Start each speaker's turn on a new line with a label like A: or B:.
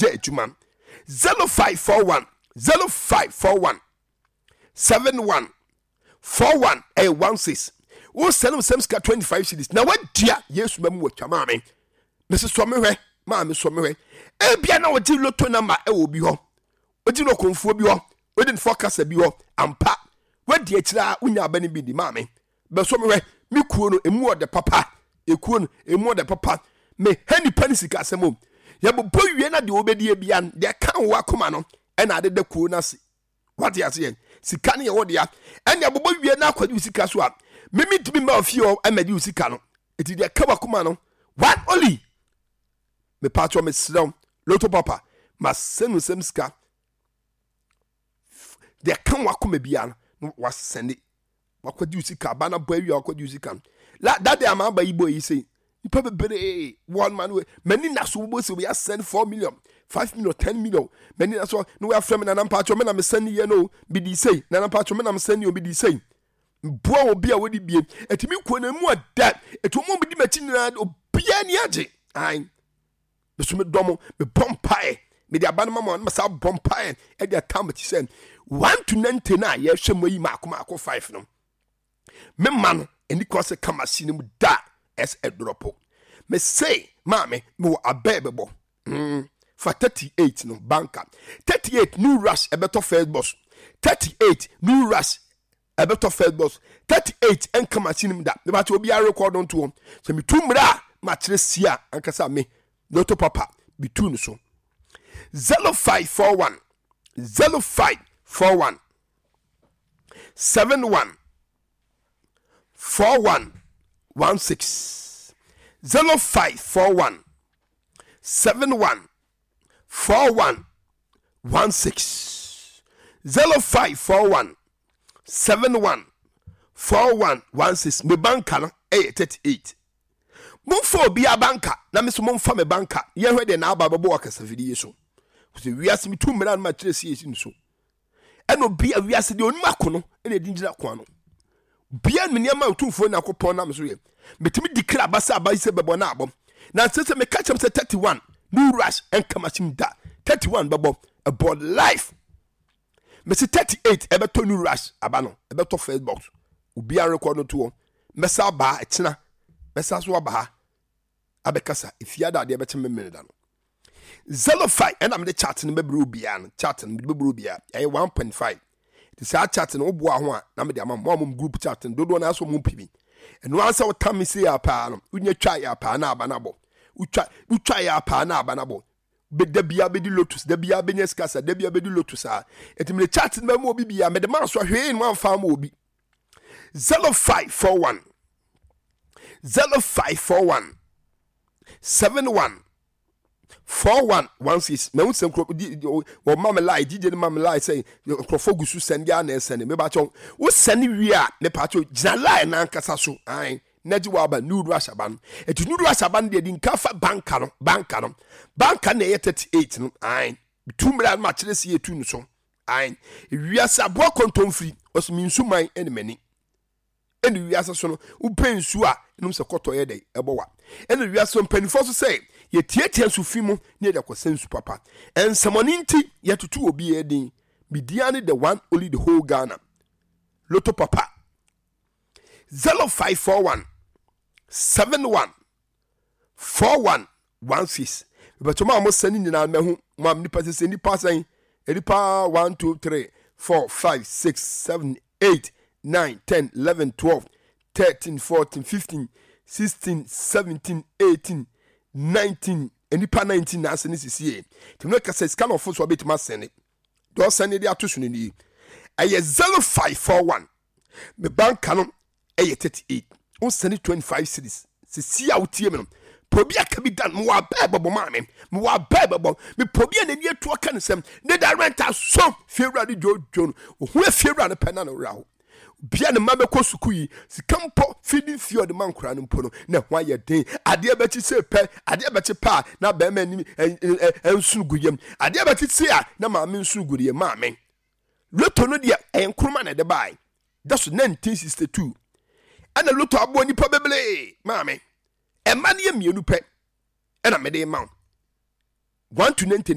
A: de juma 0541 71 41 16 wo send them same 25 cities na wadia yesu mamu watwa me mese so me hwe ma me so me hwe e bia na wodi lotto number e wo bi ho wodi no konfuo bi ho wodi forecast bi ho ampa wadi akira unya abani bi di ma me be so me hwe me kuo no emu ode papa ekuo no emu ode papa me hani panisika asemo ya bo wie na de obedi bia de kan wo akoma no e na ade de kuo na se wadi ase sika ne ye wo de ya ene abobo wie na akwadi sika so a mimi timi ma ofio amadi sika no eti de ka wakoma no one only me patro me sidon lotto papa ma senu sem sika de kan wakoma bia no was send wakwadi sika bana boy wi wakwadi sika la that day am aba ibo yi say ipa bebere one man we many na so bo say we send 4 million 5 million 10 million many na so no we afrem na patro me na me send ye no bi di say na patro me na me send you bi di say boa obi a wodi bie etimi kuo na mu ada etu mo bi machi na obi ani age ai so me domo me bompae me di abana mama na sa bompae e di atam ti say 1 to 90 na ye hwemo yi makoma 5 no me man eni cross kama sine mu da as a dropo me say mama me wo abebebo for 38 no banker 38 new rush ebeto first boss 38 new rush ebeto first boss 38 enka machine mu da me ba to obi a record on to so me tumra ma kire sia ankasa me lotto papa bi tu no so 0541 71 41 16 0541 71 41 16 0541 71 41 16 me banka no 38 mumfo bi a banka na me so mumfa me banka ye hwe de na aba babo akasa fidi so so wiase mi tu mera ma kire sie si so eno bi a wiase de onima kono ene dinjira kwa no bia me niam atumfo na kopon na me so ye metimi dikra basa abaise bebo na abom na sese me catch am say 31 new rush and kamachim da 31 babo about life me say 38 ebeto new rush abano ebeto first box obi a record no to me sa ba etina me sa so aba ha abekasa ifia da de ebetem me da no 05 and am the chat no bebru bia no chat no bebru bia e 1.5 the sa chat no obo ho a na me de amam group chat no dodo na so mo pibi eno ansa wo tam se ya pa no unya twa ya pa na aba na bo utwa ya pa na aba na bo be da bia be di lotus da bia be nyeskasa da bia be di lotus a etim le chat no mo obi bia me de man so hwe no amfa mo obi 0541 71 41 16 na wo sem kro wo mama lie DJ ni mama lie say krofo gusu send ya na send me ba chon wo send wi a ne pa cho gina lie na nkasa so ai naji wa ba nuru asaban etu nuru asaban de di nkafa banka no banka na ye 38 no ai bitumra ma kire se etu no so ai wi asabo kontomfri osumi nsuman ene mani ene wi asaso no upensu a enum se koto ye dey ebowa ene wi aso mpanifo so say ye tietia sufi mu ne de kosensu papa ensamoni nti ye tutu obi edin bidiane the one only the whole Ghana lotto papa 0541 71 41 16 but ma mo sani nyina mehu ma nipa se nipa san nipa 1 2 3 4 5 6 7 8 9 10 11 12 13 14 15 16 17 18 19 nipa 19 na sani sisi timo ka se scan of so betima sene do sane dia to sunu ni aye 0541 me banka no aye 38 on sane 25 cities sisi a wotie me no probi aka bi dan mo wa bebo ma me mo wa bebo me probi na ni etu aka nsem ne da renta so fiewura jojo no hu fiewura ne pena no raho bia ne mabe ko suku yi sikampo feeding field man kura no mpo no na hwa ye den ade abachi se pe ade abachi pa na ba ma ni ensu guyem ade abachi se a na ma me ensu guriye ma me loto no dia enkroma na de bai that's 1962 ana loto abo nipa bebele ma me e ma ne mienu pe e na me de ma 1 to 90